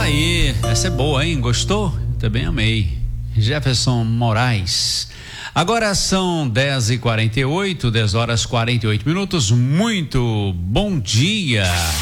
aí, essa é boa, hein? Gostou? Também amei. Jefferson Moraes. Agora são 10h48, 10 horas 48 minutos. Muito bom dia.